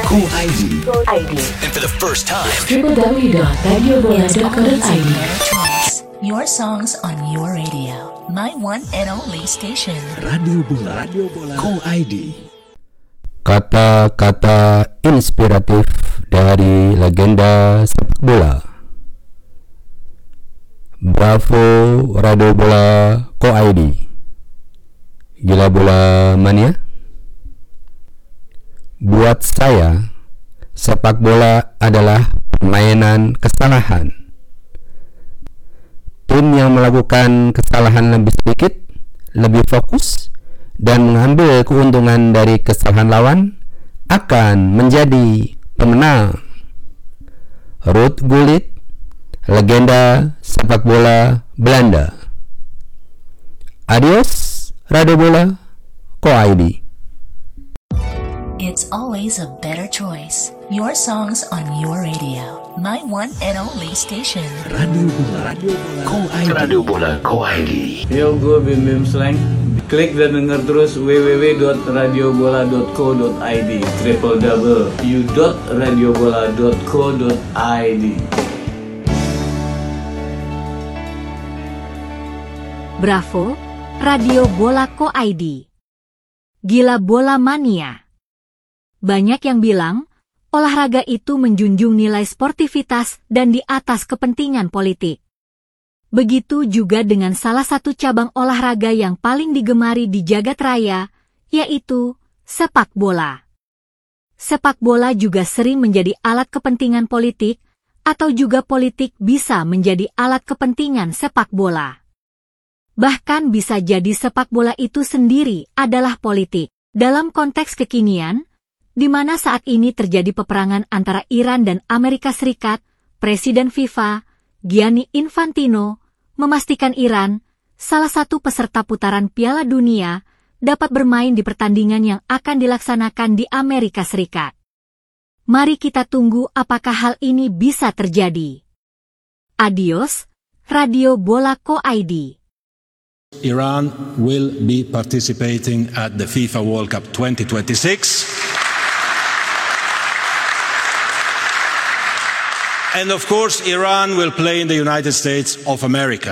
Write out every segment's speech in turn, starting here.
Co-ID. And for the first time, www.radiobola.co.id. Your songs on your radio. My one and only station. Radio Bola. Co-ID. Kata-kata inspiratif dari legenda sepak bola. Bravo Radio Bola Co-ID. Gila bola mania. Buat saya, sepak bola adalah permainan kesalahan. Tim yang melakukan kesalahan lebih sedikit, lebih fokus, dan mengambil keuntungan dari kesalahan lawan akan menjadi pemenang. Ruud Gullit, legenda sepak bola Belanda. Adios, Radio Bola Co-ID. It's always a better choice. Your songs on your radio. My one and only station. Radio Bola. Co-ID. Radio Bola Co-ID. Yo, gue Bim Bim Slang. Klik dan denger terus www.radiobola.co.id www.radiobola.co.id. Bravo, Radio Bola Co-ID. Gila bola mania. Banyak yang bilang, olahraga itu menjunjung nilai sportivitas dan di atas kepentingan politik. Begitu juga dengan salah satu cabang olahraga yang paling digemari di jagat raya, yaitu sepak bola. Sepak bola juga sering menjadi alat kepentingan politik, atau juga politik bisa menjadi alat kepentingan sepak bola. Bahkan bisa jadi sepak bola itu sendiri adalah politik. Dalam konteks kekinian, di mana saat ini terjadi peperangan antara Iran dan Amerika Serikat, Presiden FIFA, Gianni Infantino, memastikan Iran, salah satu peserta putaran Piala Dunia, dapat bermain di pertandingan yang akan dilaksanakan di Amerika Serikat. Mari kita tunggu apakah hal ini bisa terjadi. Adios, Radio Bola Co-ID. Iran will be participating at the FIFA World Cup 2026. And of course, Iran will play in the United States of America.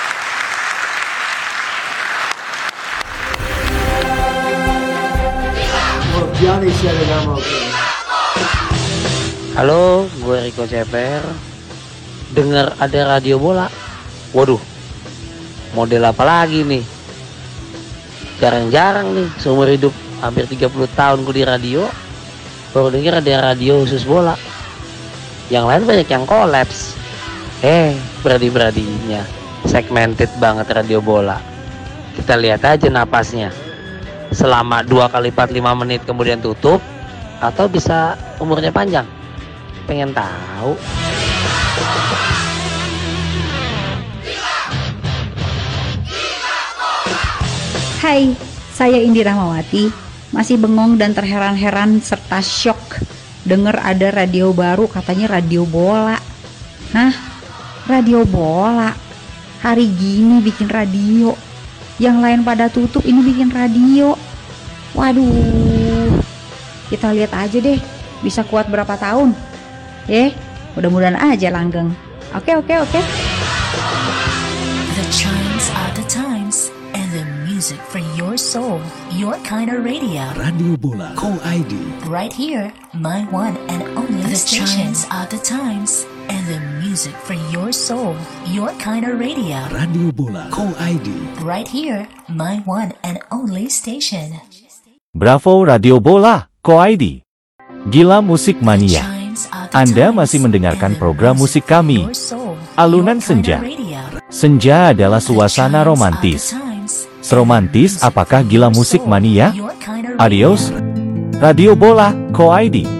Halo, gue Rico Ceper. Dengar ada radio bola. Waduh, model apa lagi nih? Jarang-jarang nih, seumur hidup hampir 30 tahun gue di radio, baru denger ada radio khusus bola. Yang lain banyak yang kolaps. Beradi-beradinya segmented banget radio bola. Kita lihat aja napasnya. Selama 2 kali 45 menit kemudian tutup, atau bisa umurnya panjang. Pengen tahu? Hai, saya Indi Rahmawati. Masih bengong dan terheran-heran serta syok dengar ada radio baru, katanya radio bola. Hah? Radio bola? Hari gini bikin radio. Yang lain pada tutup, ini bikin radio. Waduh. Kita lihat aja deh, bisa kuat berapa tahun. Mudah-mudahan aja langgeng. Oke. The chimes are the times, and the music for your soul. Your kind of radio. Radio Bola Co-ID. Right here, my one and only the station. The chimes are the times, and the music for your soul. Your kind of radio. Radio Bola Co-ID. Right here, my one and only station. Bravo Radio Bola Co-ID. Gila musik mania. Anda masih mendengarkan program musik kami, Alunan Senja. Senja adalah suasana romantis. Seromantis apakah gila musik mania? Adios, Radio Bola Co-ID.